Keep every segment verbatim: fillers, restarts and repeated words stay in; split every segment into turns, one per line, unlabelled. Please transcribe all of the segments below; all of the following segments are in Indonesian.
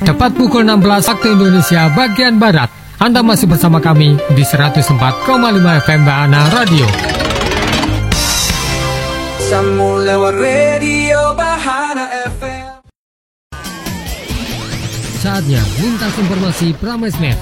Tepat pukul enam belas waktu Indonesia bagian Barat. Anda masih bersama kami di seratus empat koma lima F M Bahana Radio. Saatnya lintas informasi Pramesnet.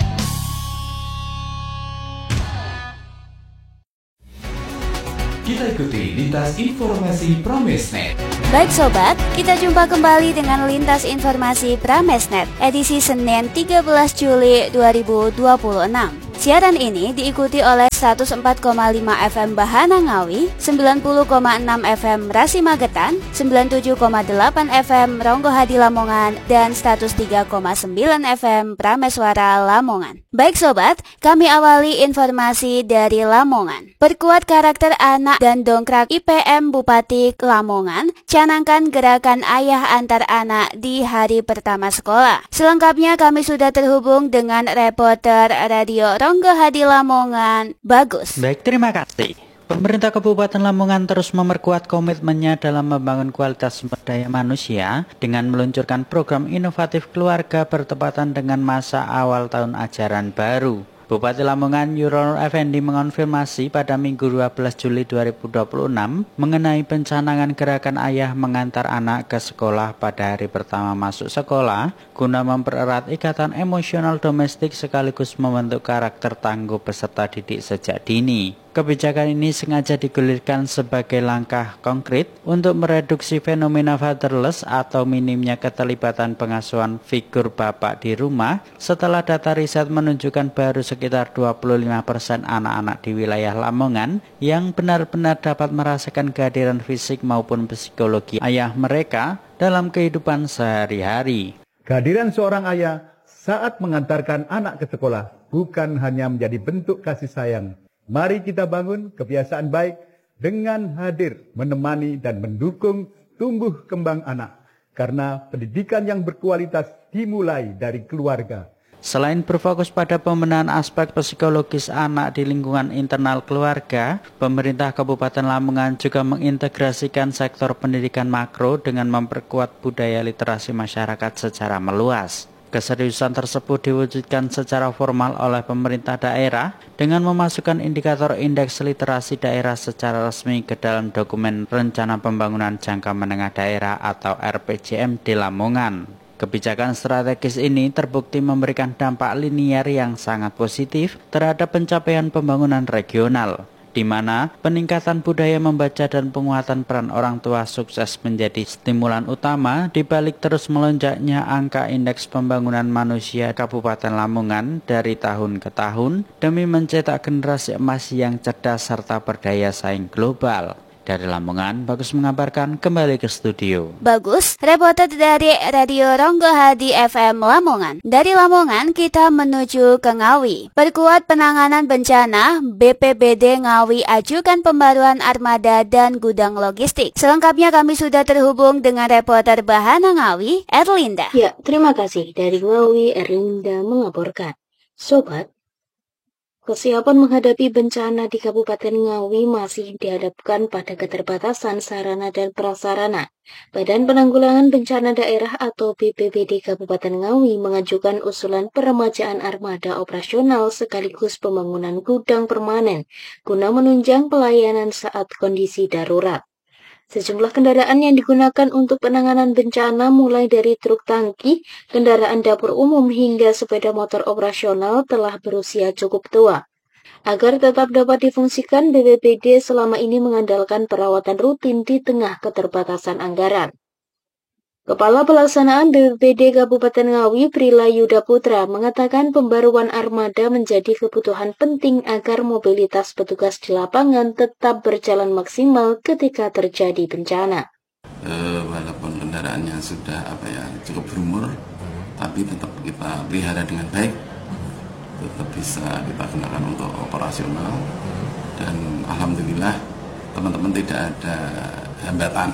Kita ikuti lintas informasi Pramesnet.
Baik sobat, kita jumpa kembali dengan lintas informasi Pramesnet edisi Senin tiga belas Juli dua ribu dua puluh enam. Siaran ini diikuti oleh seratus empat koma lima F M Bahana Ngawi, sembilan puluh koma enam F M Rasi Magetan, sembilan puluh tujuh koma delapan F M Ronggo Hadi Lamongan, dan seratus tiga koma sembilan F M Prameswara Lamongan. Baik sobat, kami awali informasi dari Lamongan. Perkuat karakter anak dan dongkrak I P M Bupati Lamongan, canangkan gerakan ayah antar anak di hari pertama sekolah. Selengkapnya kami sudah terhubung dengan reporter Radio Ronggo Hadi Lamongan, Bagus.
Baik, terima kasih. Pemerintah Kabupaten Lamongan terus memperkuat komitmennya dalam membangun kualitas sumber daya manusia dengan meluncurkan program inovatif keluarga bertepatan dengan masa awal tahun ajaran baru. Bupati Lamongan Yurol Effendi mengonfirmasi pada Minggu dua belas Juli dua ribu dua puluh enam mengenai pencanangan gerakan ayah mengantar anak ke sekolah pada hari pertama masuk sekolah guna mempererat ikatan emosional domestik sekaligus membentuk karakter tangguh peserta didik sejak dini. Kebijakan ini sengaja digulirkan sebagai langkah konkret untuk mereduksi fenomena fatherless atau minimnya keterlibatan pengasuhan figur bapak di rumah setelah data riset menunjukkan baru sekitar dua puluh lima persen anak-anak di wilayah Lamongan yang benar-benar dapat merasakan kehadiran fisik maupun psikologi ayah mereka dalam kehidupan sehari-hari.
Kehadiran seorang ayah saat mengantarkan anak ke sekolah bukan hanya menjadi bentuk kasih sayang. Mari kita bangun kebiasaan baik dengan hadir, menemani dan mendukung tumbuh kembang anak. Karena pendidikan yang berkualitas dimulai dari keluarga.
Selain berfokus pada pembenahan aspek psikologis anak di lingkungan internal keluarga, pemerintah Kabupaten Lamongan juga mengintegrasikan sektor pendidikan makro dengan memperkuat budaya literasi masyarakat secara meluas. Keseriusan tersebut diwujudkan secara formal oleh pemerintah daerah dengan memasukkan indikator indeks literasi daerah secara resmi ke dalam dokumen Rencana Pembangunan Jangka Menengah Daerah atau R P J M di Lamongan. Kebijakan strategis ini terbukti memberikan dampak linier yang sangat positif terhadap pencapaian pembangunan regional, di mana peningkatan budaya membaca dan penguatan peran orang tua sukses menjadi stimulan utama di balik terus melonjaknya angka indeks pembangunan manusia Kabupaten Lamongan dari tahun ke tahun demi mencetak generasi emas yang cerdas serta berdaya saing global. Dari Lamongan, Bagus mengabarkan, kembali ke studio.
Bagus, reporter dari Radio Ronggo Hadi F M Lamongan. Dari Lamongan, kita menuju ke Ngawi. Perkuat penanganan bencana, B P B D Ngawi ajukan pembaruan armada dan gudang logistik. Selengkapnya kami sudah terhubung dengan reporter Bahana Ngawi, Erlinda.
Ya, terima kasih. Dari Ngawi, Erlinda mengaporkan. Sobat, kesiapan menghadapi bencana di Kabupaten Ngawi masih dihadapkan pada keterbatasan sarana dan prasarana. Badan Penanggulangan Bencana Daerah atau B P B D Kabupaten Ngawi mengajukan usulan peremajaan armada operasional sekaligus pembangunan gudang permanen guna menunjang pelayanan saat kondisi darurat. Sejumlah kendaraan yang digunakan untuk penanganan bencana mulai dari truk tangki, kendaraan dapur umum hingga sepeda motor operasional telah berusia cukup tua. Agar tetap dapat difungsikan, B P B D selama ini mengandalkan perawatan rutin di tengah keterbatasan anggaran. Kepala Pelaksanaan B P B D Kabupaten Ngawi, Prila Yuda Putra, mengatakan pembaruan armada menjadi kebutuhan penting agar mobilitas petugas di lapangan tetap berjalan maksimal ketika terjadi bencana.
E, walaupun kendaraannya sudah apa ya cukup berumur, tapi tetap kita pelihara dengan baik, tetap bisa kita gunakan untuk operasional, dan alhamdulillah teman-teman tidak ada hambatan.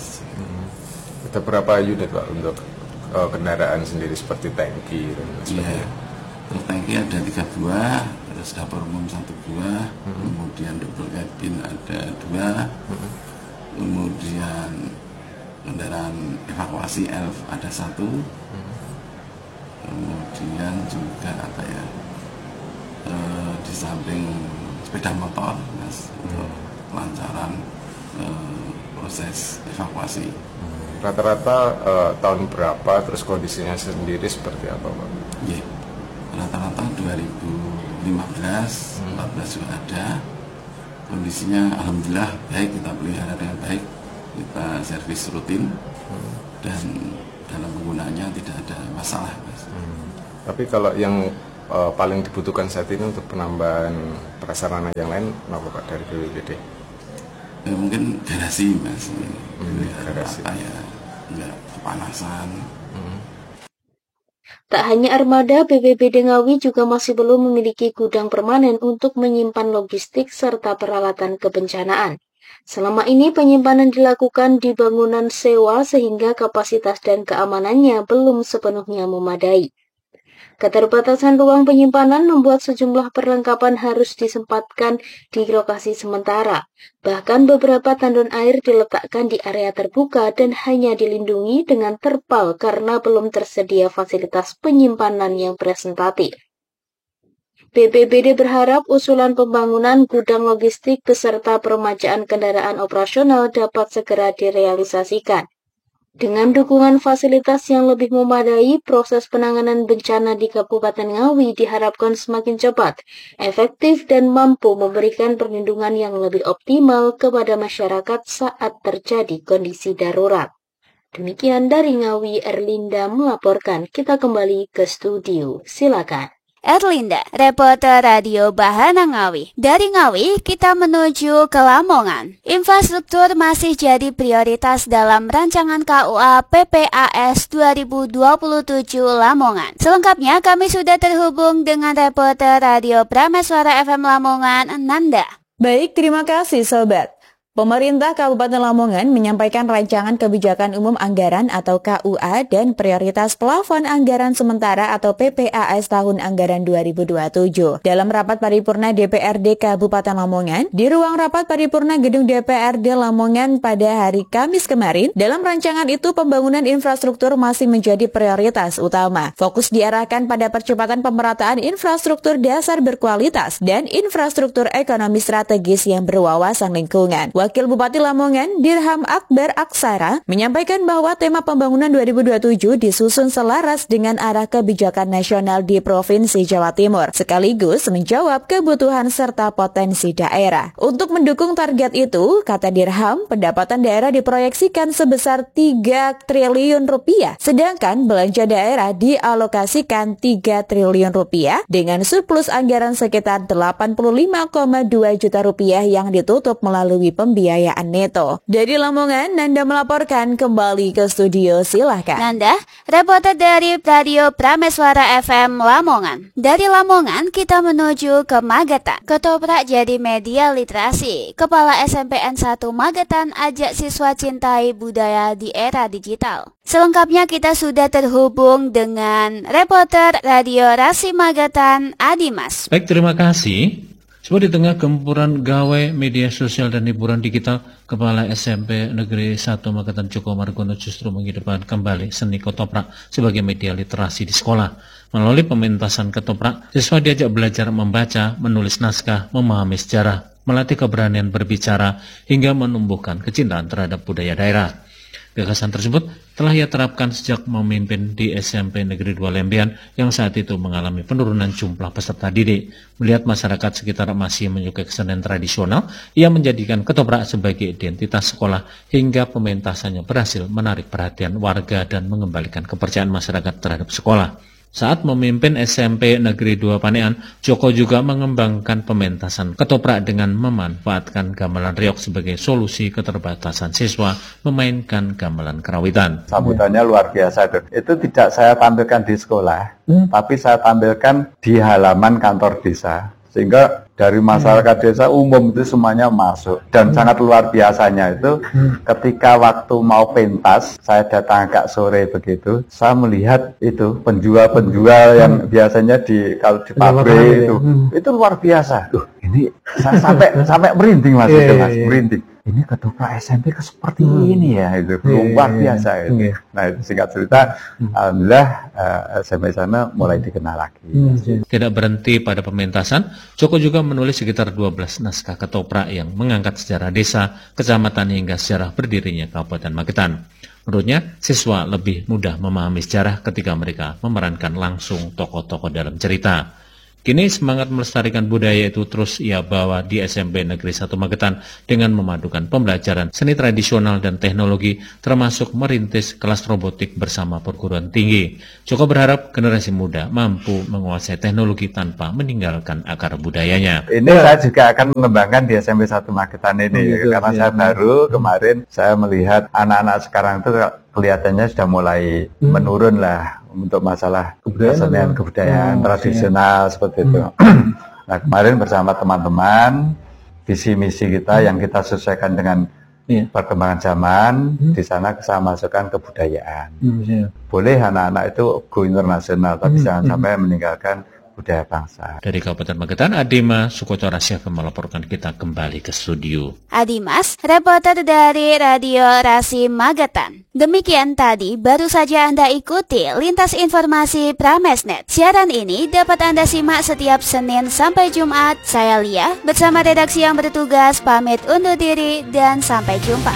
Ada berapa unit Pak untuk uh, kendaraan sendiri seperti tangki dan sebagainya?
Iya, untuk tangki ada tiga buah, terus dapur umum satu buah, mm-hmm. kemudian double cabin ada dua, mm-hmm. kemudian kendaraan evakuasi elf ada satu, mm-hmm. kemudian juga apa ya, e, di samping sepeda motor mas, untuk kelancaran e, proses evakuasi.
Rata-rata e, tahun berapa, terus kondisinya sendiri seperti apa Pak?
Yeah. Rata-rata dua ribu lima belas, empat belas juga ada. Kondisinya alhamdulillah baik, kita pelihara dengan baik, kita servis rutin dan dalam penggunaannya tidak ada masalah mas.
Hmm. Tapi kalau yang uh, paling dibutuhkan saat ini untuk penambahan prasarana yang lain, apa Pak dari B P B D?
Ya, mungkin garasi mas,
Hmm, garasi.
apa ya, enggak kepanasan.
Hmm.
Tak hanya armada, B P B D Ngawi juga masih belum memiliki gudang permanen untuk menyimpan logistik serta peralatan kebencanaan. Selama ini penyimpanan dilakukan di bangunan sewa sehingga kapasitas dan keamanannya belum sepenuhnya memadai. Keterbatasan ruang penyimpanan membuat sejumlah perlengkapan harus disempatkan di lokasi sementara. Bahkan beberapa tandon air diletakkan di area terbuka dan hanya dilindungi dengan terpal karena belum tersedia fasilitas penyimpanan yang presentatif. B P B D berharap usulan pembangunan gudang logistik beserta peremajaan kendaraan operasional dapat segera direalisasikan. Dengan dukungan fasilitas yang lebih memadai, proses penanganan bencana di Kabupaten Ngawi diharapkan semakin cepat, efektif, dan mampu memberikan perlindungan yang lebih optimal kepada masyarakat saat terjadi kondisi darurat. Demikian dari Ngawi, Erlinda melaporkan. Kita kembali ke studio. Silakan.
Erlinda, reporter Radio Bahana Ngawi. Dari Ngawi, kita menuju ke Lamongan. Infrastruktur masih jadi prioritas dalam rancangan K U A P P A S dua ribu dua puluh tujuh Lamongan. Selengkapnya kami sudah terhubung dengan reporter Radio Prameswara F M Lamongan, Nanda.
Baik, terima kasih Sobat. Pemerintah Kabupaten Lamongan menyampaikan rancangan kebijakan umum anggaran atau K U A dan prioritas plafon anggaran sementara atau P P A S tahun anggaran dua ribu dua puluh tujuh. Dalam rapat paripurna D P R D Kabupaten Lamongan, di ruang rapat paripurna Gedung D P R D Lamongan pada hari Kamis kemarin, dalam rancangan itu pembangunan infrastruktur masih menjadi prioritas utama. Fokus diarahkan pada percepatan pemerataan infrastruktur dasar berkualitas dan infrastruktur ekonomi strategis yang berwawasan lingkungan. Wakil Bupati Lamongan, Dirham Akbar Aksara, menyampaikan bahwa tema pembangunan dua ribu dua puluh tujuh disusun selaras dengan arah kebijakan nasional di Provinsi Jawa Timur, sekaligus menjawab kebutuhan serta potensi daerah. Untuk mendukung target itu, kata Dirham, pendapatan daerah diproyeksikan sebesar tiga triliun rupiah, sedangkan belanja daerah dialokasikan tiga triliun rupiah dengan surplus anggaran sekitar delapan puluh lima koma dua juta rupiah yang ditutup melalui pembiayaan Pembiayaan neto. Dari Lamongan, Nanda melaporkan. Kembali ke studio, silahkan.
Nanda, reporter dari Radio Prameswara F M Lamongan. Dari Lamongan, kita menuju ke Magetan. Ketoprak jadi media literasi. Kepala S M P N satu Magetan ajak siswa cintai budaya di era digital. Selengkapnya kita sudah terhubung dengan reporter Radio Rasi Magetan, Adimas.
Baik, terima kasih. Sebab di tengah gempuran gawe media sosial dan hiburan digital, Kepala S M P Negeri satu Magetan Joko Margono justru mengedepankan kembali seni ketoprak sebagai media literasi di sekolah. Melalui pementasan ketoprak, siswa diajak belajar membaca, menulis naskah, memahami sejarah, melatih keberanian berbicara, hingga menumbuhkan kecintaan terhadap budaya daerah. Gagasan tersebut telah ia terapkan sejak memimpin di S M P Negeri dua Lembean yang saat itu mengalami penurunan jumlah peserta didik. Melihat masyarakat sekitar masih menyukai kesenian tradisional, ia menjadikan ketoprak sebagai identitas sekolah hingga pementasannya berhasil menarik perhatian warga dan mengembalikan kepercayaan masyarakat terhadap sekolah. Saat memimpin S M P Negeri dua Panean, Joko juga mengembangkan pementasan ketoprak dengan memanfaatkan gamelan reog sebagai solusi keterbatasan siswa memainkan gamelan kerawitan.
Sambutannya luar biasa itu. Itu tidak saya tampilkan di sekolah, hmm. tapi saya tampilkan di halaman kantor desa. Sehingga dari masyarakat hmm. desa umum itu semuanya masuk. Dan hmm. sangat luar biasanya itu hmm. ketika waktu mau pentas, saya datang agak sore begitu, saya melihat itu penjual-penjual hmm. yang biasanya di kalau di pabrik itu, hmm. itu luar biasa. Tuh, ini saya sampai sampai merinding mas, yeah, itu mas, yeah. merinding. ini ketoprak S M P ke seperti hmm. ini ya, itu luar biasa itu. Hmm. Nah itu singkat cerita, hmm. alhamdulillah uh, S M P sana mulai dikenal lagi.
Hmm. Tidak berhenti pada pementasan, Joko juga menulis sekitar dua belas naskah ketoprak yang mengangkat sejarah desa, kecamatan hingga sejarah berdirinya Kabupaten Magetan. Menurutnya, siswa lebih mudah memahami sejarah ketika mereka memerankan langsung tokoh-tokoh dalam cerita. Kini semangat melestarikan budaya itu terus ia bawa di S M P Negeri satu Magetan dengan memadukan pembelajaran seni tradisional dan teknologi termasuk merintis kelas robotik bersama perguruan tinggi. Joko berharap generasi muda mampu menguasai teknologi tanpa meninggalkan akar budayanya.
Ini saya juga akan mengembangkan di S M P satu Magetan ini, oh, gitu, karena ya. Saya baru kemarin saya melihat anak-anak sekarang itu kelihatannya sudah mulai hmm. menurun lah untuk masalah kesenian kebudayaan oh, tradisional ya. Seperti itu. Hmm. Nah kemarin bersama teman-teman visi misi kita hmm. yang kita sesuaikan dengan ya. Perkembangan zaman, hmm. di sana saya masukkan kebudayaan. Hmm, ya. Boleh anak-anak itu go internasional, tapi hmm. jangan hmm. sampai meninggalkan budaya bangsa.
Dari Kabupaten Magetan, Adima Sukoto Rasya melaporkan, kita kembali ke studio.
Adimas, reporter dari Radio Rasi Magetan. Demikian tadi baru saja Anda ikuti Lintas Informasi Pramesnet. Siaran ini dapat Anda simak setiap Senin sampai Jumat. Saya Lia bersama redaksi yang bertugas pamit undur diri dan sampai jumpa.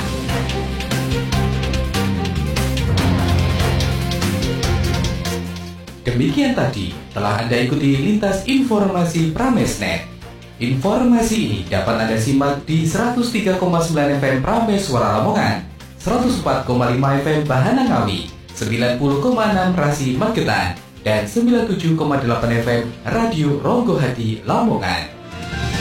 Demikian tadi telah Anda ikuti Lintas Informasi Pramesnet. Informasi ini dapat Anda simak di seratus tiga koma sembilan F M Prames Suara Lamongan, seratus empat koma lima F M Bahana Ngawi, sembilan puluh koma enam Rasi Magetan, dan sembilan puluh tujuh koma delapan F M Radio Ronggo Hati Lamongan.